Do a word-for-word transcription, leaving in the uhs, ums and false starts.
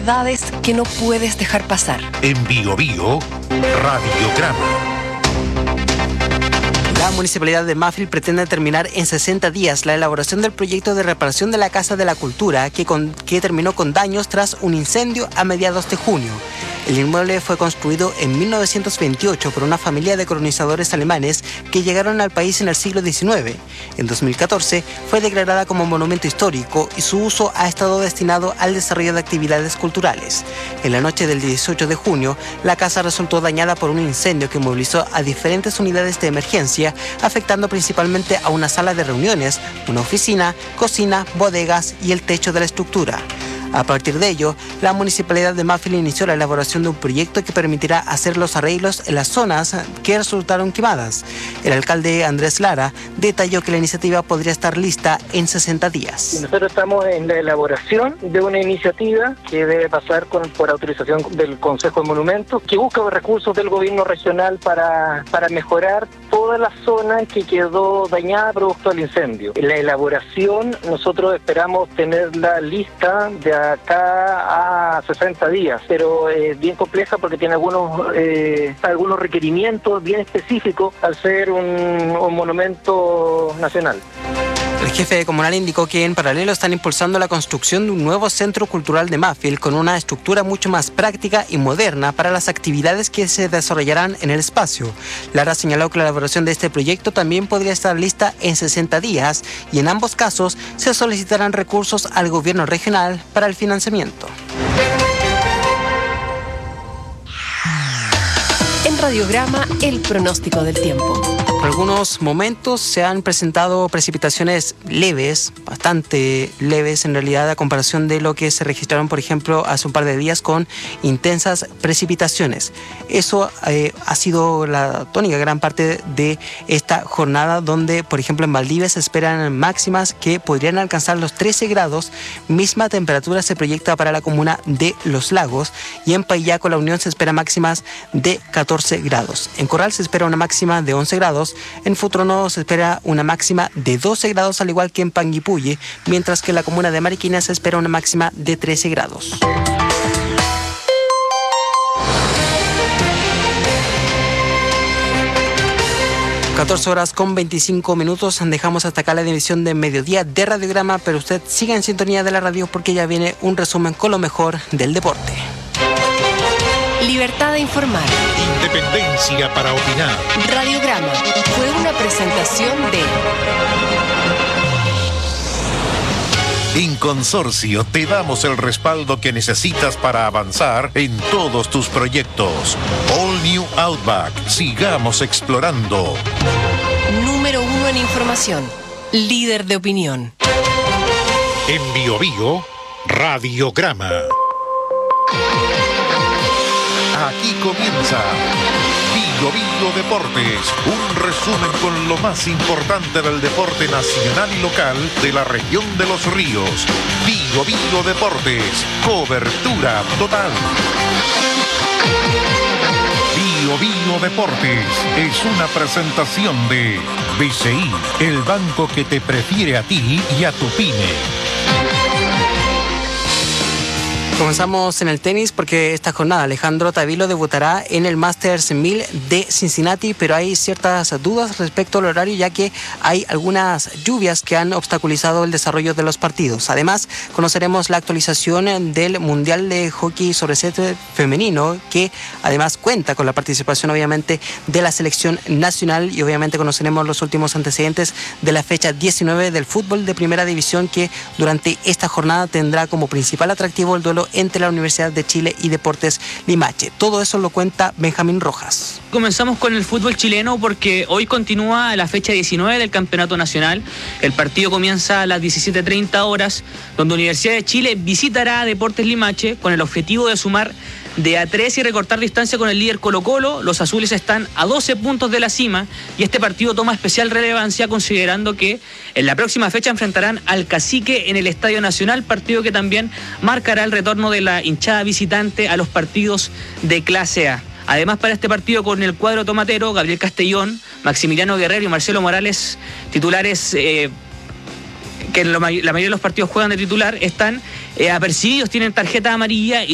verdades que no puedes dejar pasar. En Bio Bio, Radiograma. La Municipalidad de Mapfre pretende terminar en sesenta días la elaboración del proyecto de reparación de la Casa de la Cultura que, con, que terminó con daños tras un incendio a mediados de junio. El inmueble fue construido en mil novecientos veintiocho por una familia de colonizadores alemanes que llegaron al país en el siglo diecinueve. En dos mil catorce fue declarada como monumento histórico y su uso ha estado destinado al desarrollo de actividades culturales. En la noche del dieciocho de junio, la casa resultó dañada por un incendio que movilizó a diferentes unidades de emergencia, afectando principalmente a una sala de reuniones, una oficina, cocina, bodegas y el techo de la estructura. A partir de ello, la Municipalidad de Mapfre inició la elaboración de un proyecto que permitirá hacer los arreglos en las zonas que resultaron quemadas. El alcalde Andrés Lara detalló que la iniciativa podría estar lista en sesenta días. Nosotros estamos en la elaboración de una iniciativa que debe pasar con, por autorización del Consejo de Monumentos, que busca recursos del gobierno regional para, para mejorar toda la zona que quedó dañada producto del incendio. En la elaboración nosotros esperamos tenerla lista de acá a sesenta días, pero es eh, bien compleja porque tiene algunos eh, algunos requerimientos bien específicos al ser un, un monumento nacional. El jefe comunal indicó que en paralelo están impulsando la construcción de un nuevo centro cultural de Mapfre con una estructura mucho más práctica y moderna para las actividades que se desarrollarán en el espacio. Lara señaló que la elaboración de este proyecto también podría estar lista en sesenta días y en ambos casos se solicitarán recursos al gobierno regional para el financiamiento. En Radiograma, el pronóstico del tiempo. Por algunos momentos se han presentado precipitaciones leves, bastante leves en realidad a comparación de lo que se registraron, por ejemplo, hace un par de días con intensas precipitaciones. Eso eh, ha sido la tónica gran parte de esta jornada donde, por ejemplo, en Valdivia se esperan máximas que podrían alcanzar los trece grados, misma temperatura se proyecta para la comuna de Los Lagos, y en Paillaco, La Unión, se espera máximas de catorce grados. En Corral se espera una máxima de once grados. En Futrono se espera una máxima de doce grados, al igual que en Panguipulli, mientras que en la comuna de Mariquina se espera una máxima de trece grados. catorce horas con veinticinco minutos. Dejamos hasta acá la emisión de mediodía de Radiograma, pero usted siga en sintonía de la radio porque ya viene un resumen con lo mejor del deporte. Libertad de informar. Independencia para opinar. Radiograma fue una presentación de... En Consorcio te damos el respaldo que necesitas para avanzar en todos tus proyectos. All New Outback. Sigamos explorando. Número uno en información. Líder de opinión. En Bio Bio, Radiograma. Aquí comienza Bio Bio Deportes, un resumen con lo más importante del deporte nacional y local de la región de Los Ríos. Bio Bio Deportes, cobertura total. Bio Bio Deportes es una presentación de B C I, el banco que te prefiere a ti y a tu pyme. Comenzamos en el tenis porque esta jornada Alejandro Tavilo debutará en el Masters mil de Cincinnati, pero hay ciertas dudas respecto al horario ya que hay algunas lluvias que han obstaculizado el desarrollo de los partidos. Además, conoceremos la actualización del Mundial de Hockey sobre césped femenino, que además cuenta con la participación obviamente de la selección nacional, y obviamente conoceremos los últimos antecedentes de la fecha diecinueve del fútbol de primera división, que durante esta jornada tendrá como principal atractivo el duelo entre la Universidad de Chile y Deportes Limache. Todo eso lo cuenta Benjamín Rojas. Comenzamos con el fútbol chileno porque hoy continúa la fecha diecinueve del Campeonato Nacional. El partido comienza a las diecisiete treinta horas, donde Universidad de Chile visitará a Deportes Limache con el objetivo de sumar de a tres y recortar distancia con el líder Colo-Colo. Los azules están a doce puntos de la cima y este partido toma especial relevancia considerando que en la próxima fecha enfrentarán al Cacique en el Estadio Nacional, partido que también marcará el retorno de la hinchada visitante a los partidos de clase A. Además, para este partido con el cuadro tomatero, Gabriel Castellón, Maximiliano Guerrero y Marcelo Morales, titulares eh, que en la mayoría de los partidos juegan de titular, están eh, apercibidos, tienen tarjeta amarilla y